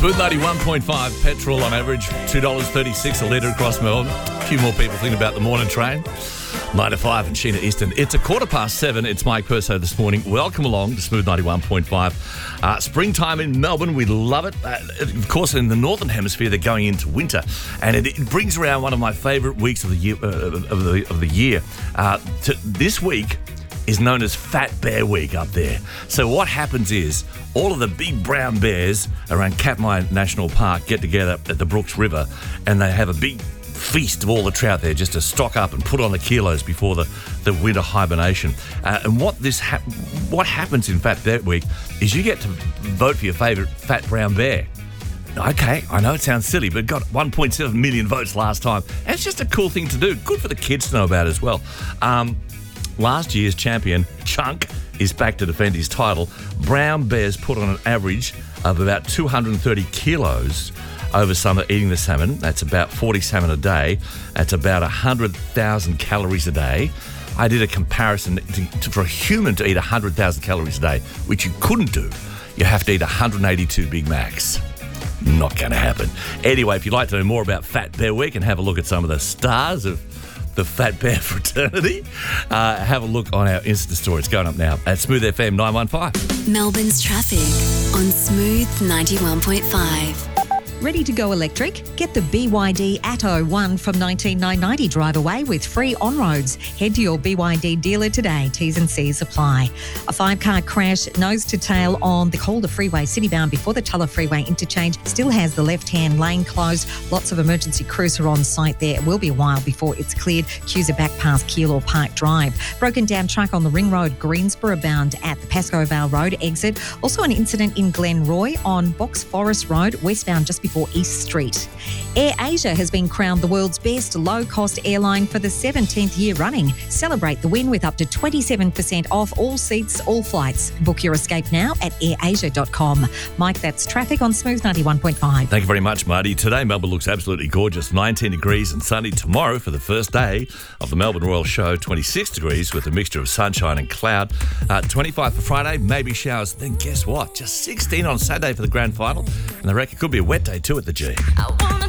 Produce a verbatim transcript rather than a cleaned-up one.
Smooth ninety-one point five petrol on average, two dollars thirty-six a litre across Melbourne. A few more people thinking about the morning train. nine to five and Sheena Easton. It's a quarter past seven. It's Mike Perso this morning. Welcome along to Smooth ninety-one point five. Uh, springtime in Melbourne. We love it. Uh, of course, in the Northern Hemisphere, they're going into winter. And it, it brings around one of my favourite weeks of the year. Uh, of the, of the year. Uh, to, this week is known as Fat Bear Week up there. So what happens is all of the big brown bears around Katmai National Park get together at the Brooks River and they have a big feast of all the trout there just to stock up and put on the kilos before the, the winter hibernation. Uh, and what this ha- what happens in Fat Bear Week is you get to vote for your favourite fat brown bear. Okay, I know it sounds silly, but it got one point seven million votes last time. And it's just a cool thing to do. Good for the kids to know about as well. Um, last year's champion, Chunk, is back to defend his title. Brown bears put on an average of about two hundred thirty kilos over summer eating the salmon. That's about forty salmon a day. That's about one hundred thousand calories a day. I did a comparison to, to, for a human to eat one hundred thousand calories a day, which you couldn't do. You have to eat one hundred eighty-two Big Macs. Not going to happen. Anyway, if you'd like to know more about Fat Bear Week and have a look at some of the stars of the Fat Bear fraternity, uh, have a look on our Insta story. It's going up now at Smooth F M nine one five. Melbourne's traffic on Smooth ninety-one point five. Ready to go electric? Get the B Y D Atto one from nineteen nine hundred ninety drive away with free on-roads. Head to your B Y D dealer today. T's and C's apply. A five-car crash nose to tail on the Calder Freeway citybound before the Tulla Freeway interchange still has the left-hand lane closed. Lots of emergency crews are on site there. It will be a while before it's cleared. Queues are back past Keilor Park Drive. Broken down truck on the Ring Road, Greensboro bound at the Pascoe Vale Road exit. Also an incident in Glenroy on Box Forest Road, westbound just before East Street. Air Asia has been crowned the world's best low-cost airline for the seventeenth year running. Celebrate the win with up to twenty-seven percent off all seats, all flights. Book your escape now at air asia dot com. Mike, that's traffic on Smooth ninety-one point five. Thank you very much, Marty. Today, Melbourne looks absolutely gorgeous. nineteen degrees and sunny. Tomorrow, for the first day of the Melbourne Royal Show, twenty-six degrees with a mixture of sunshine and cloud. Uh, twenty-five for Friday, maybe showers. Then guess what? Just sixteen on Saturday for the grand final. And I reckon it could be a wet day too at the G.